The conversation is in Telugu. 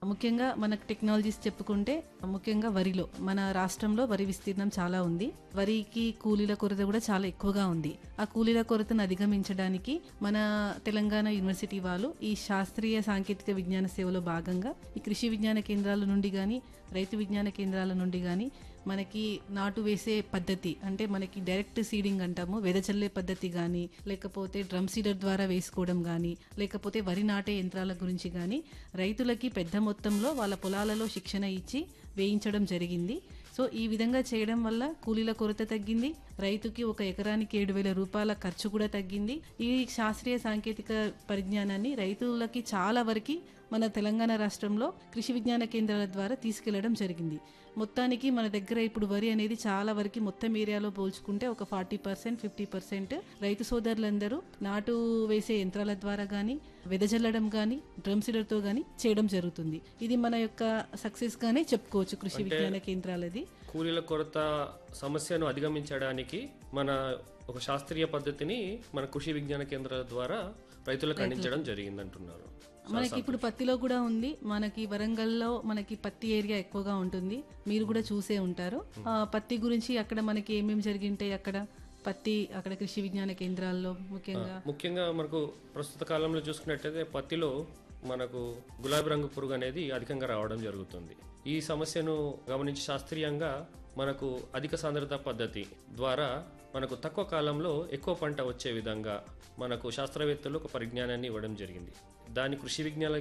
ముఖ్యంగా మనకు టెక్నాలజీస్ చెప్పుకుంటే ముఖ్యంగా వరిలో మన రాష్ట్రంలో వరి విస్తీర్ణం చాలా ఉంది. వరికి కూలీల కొరత కూడా చాలా ఎక్కువగా ఉంది. ఆ కూలీల కొరతను అధిగమించడానికి మన తెలంగాణ యూనివర్సిటీ వాళ్ళు ఈ శాస్త్రీయ సాంకేతిక విజ్ఞాన సేవలో భాగంగా ఈ కృషి విజ్ఞాన కేంద్రాల నుండి కానీ రైతు విజ్ఞాన కేంద్రాల నుండి కానీ మనకి నాటు వేసే పద్ధతి అంటే మనకి డైరెక్ట్ సీడింగ్ అంటాము, వెదజల్లే పద్ధతి కానీ లేకపోతే డ్రమ్ సీడర్ ద్వారా వేసుకోవడం కానీ లేకపోతే వరి నాటే యంత్రాల గురించి కానీ రైతులకి పెద్ద మొత్తంలో వాళ్ళ పొలాలలో శిక్షణ ఇచ్చి వేయించడం జరిగింది. సో ఈ విధంగా చేయడం వల్ల కూలీల కొరత తగ్గింది, రైతుకి ఒక ఎకరానికి 7,000 రూపాయల ఖర్చు కూడా తగ్గింది. ఈ శాస్త్రీయ సాంకేతిక పరిజ్ఞానాన్ని రైతులకి చాలా వరకు మన తెలంగాణ రాష్ట్రంలో కృషి విజ్ఞాన కేంద్రాల ద్వారా తీసుకెళ్లడం జరిగింది. మొత్తానికి మన దగ్గర ఇప్పుడు వరి అనేది చాలా వరకు మొత్తం ఏరియాలో పోల్చుకుంటే ఒక 40% 50% రైతు సోదరులందరూ నాటు వేసే యంత్రాల ద్వారా కానీ వెదజల్లడం కానీ డ్రమ్ సీడర్తో కానీ చేయడం జరుగుతుంది. ఇది మన యొక్క సక్సెస్ గానే చెప్పుకోవచ్చు కృషి విజ్ఞాన కేంద్రాలది. కూలీల కొరత సమస్యను అధిగమించడానికి మన ఒక శాస్త్రీయ పద్ధతిని మన కృషి విజ్ఞాన కేంద్రాల ద్వారా రైతులకు అందించడం జరిగిందంటున్నారు. మనకి ఇప్పుడు పత్తిలో కూడా ఉంది. మనకి వరంగల్లో మనకి పత్తి ఏరియా ఎక్కువగా ఉంటుంది, మీరు కూడా చూసే ఉంటారు. పత్తి గురించి అక్కడ మనకి ఏమేమి జరిగింటాయి అక్కడ పత్తి అక్కడ కృషి విజ్ఞాన కేంద్రాల్లో ముఖ్యంగా మనకు ప్రస్తుత కాలంలో చూసుకున్నట్టయితే పత్తిలో మనకు గులాబీ రంగు పురుగు అనేది అధికంగా రావడం జరుగుతుంది. ఈ సమస్యను గమనించి శాస్త్రీయంగా మనకు అధిక సాంద్రత పద్ధతి ద్వారా మనకు తక్కువ కాలంలో ఎక్కువ పంట వచ్చే విధంగా మనకు శాస్త్రవేత్తలు ఒక పరిజ్ఞానాన్ని ఇవ్వడం జరిగింది. దాని కృషి విజ్ఞాన